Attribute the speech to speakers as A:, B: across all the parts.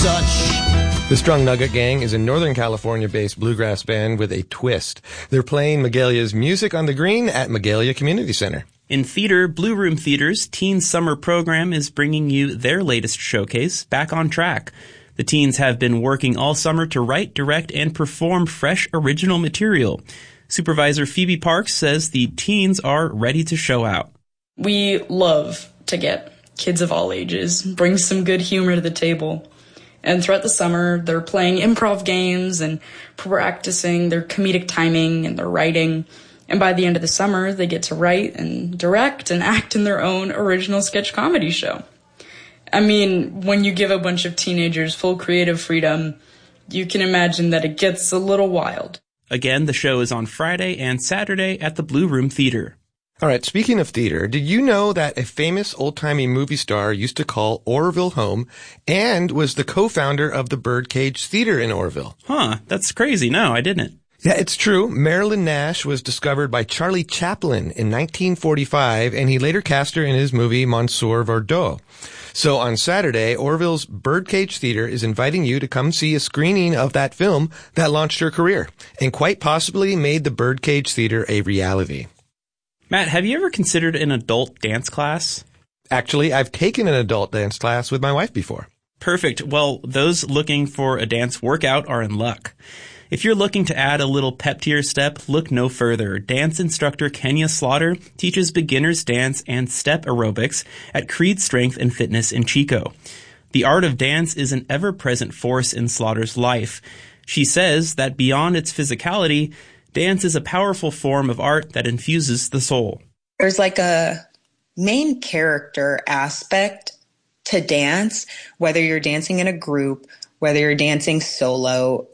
A: such.
B: The Strung Nugget Gang is a Northern California-based bluegrass band with a twist. They're playing Megalia's Music on the Green at Magalia Community Center.
C: In theater, Blue Room Theater's Teen Summer program is bringing you their latest showcase, Back on Track. The teens have been working all summer to write, direct, and perform fresh original material. Supervisor Phoebe Parks says the teens are ready to show out.
D: We love to get kids of all ages, bring some good humor to the table. And throughout the summer, they're playing improv games and practicing their comedic timing and their writing. And by the end of the summer, they get to write and direct and act in their own original sketch comedy show. I mean, when you give a bunch of teenagers full creative freedom, you can imagine that it gets a little wild.
C: Again, the show is on Friday and Saturday at the Blue Room Theater.
B: All right, speaking of theater, did you know that a famous old-timey movie star used to call Oroville home and was the co-founder of the Birdcage Theater in Oroville?
C: Huh, that's crazy. No, I didn't.
B: Yeah, it's true. Marilyn Nash was discovered by Charlie Chaplin in 1945, and he later cast her in his movie Monsieur Verdot. So on Saturday, Oroville's Birdcage Theater is inviting you to come see a screening of that film that launched her career and quite possibly made the Birdcage Theater a reality.
C: Matt, have you ever considered an adult dance class?
B: Actually, I've taken an adult dance class with my wife before.
C: Perfect. Well, those looking for a dance workout are in luck. If you're looking to add a little pep to your step, look no further. Dance instructor Kenya Slaughter teaches beginners dance and step aerobics at Creed Strength and Fitness in Chico. The art of dance is an ever-present force in Slaughter's life. She says that beyond its physicality, dance is a powerful form of art that infuses the soul.
E: There's like a main character aspect to dance, whether you're dancing in a group, whether you're dancing solo.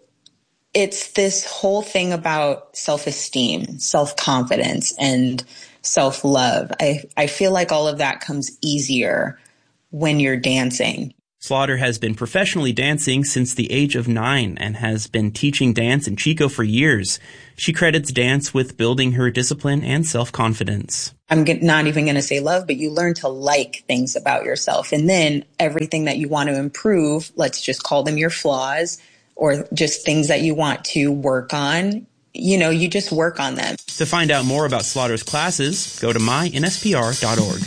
E: It's this whole thing about self-esteem, self-confidence, and self-love. I feel like all of that comes easier when you're dancing.
C: Slaughter has been professionally dancing since the age of 9 and has been teaching dance in Chico for years. She credits dance with building her discipline and self-confidence.
E: I'm not even going to say love, but you learn to like things about yourself. And then everything that you want to improve, let's just call them your flaws or just things that you want to work on, you just work on them.
C: To find out more about Slaughter's classes, go to mynspr.org.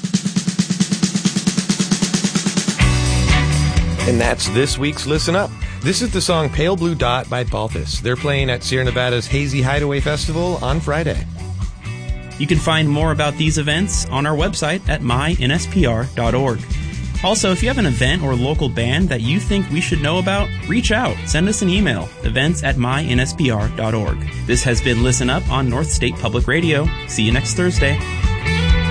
B: And that's this week's Listen Up. This is the song Pale Blue Dot by Balthus. They're playing at Sierra Nevada's Hazy Hideaway Festival on Friday.
C: You can find more about these events on our website at mynspr.org. Also, if you have an event or local band that you think we should know about, reach out. Send us an email, events@mynspr.org. This has been Listen Up on North State Public Radio. See you next Thursday.